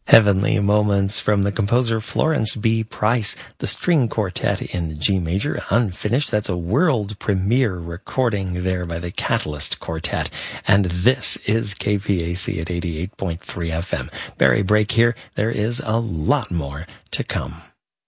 Heavenly Moments from the composer Florence B. Price, the string quartet in G major, unfinished. That's a world premiere recording there by the Catalyst Quartet. And this is KPAC at 88.3 FM. Barry Break here. There is a lot more to come.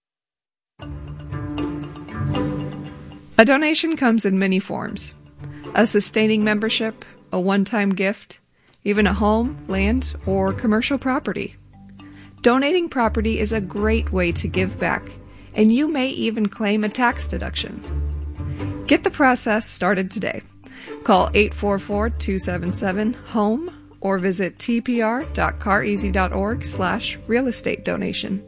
A donation comes in many forms. A sustaining membership, a one-time gift, even a home, land, or commercial property. Donating property is a great way to give back, and you may even claim a tax deduction. Get the process started today. Call 844-277-HOME or visit tpr.careasy.org/real estate donation.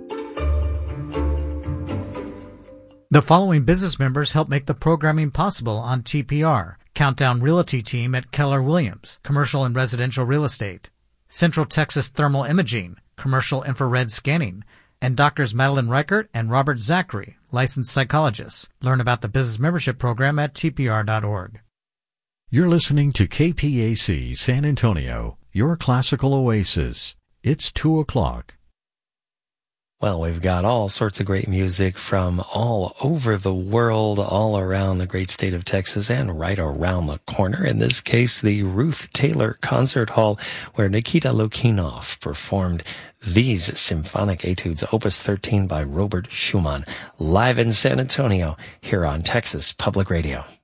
The following business members help make the programming possible on TPR. Countdown Realty Team at Keller Williams, Commercial and Residential Real Estate. Central Texas Thermal Imaging, Commercial Infrared Scanning, and Doctors Madeline Reichert and Robert Zachary, licensed psychologists. Learn about the business membership program at tpr.org. You're listening to KPAC San Antonio, your classical oasis. It's 2 o'clock. Well, we've got all sorts of great music from all over the world, all around the great state of Texas and right around the corner. In this case, the Ruth Taylor Concert Hall, where Nikita Lukinov performed these symphonic etudes, Opus 13 by Robert Schumann, live in San Antonio here on Texas Public Radio.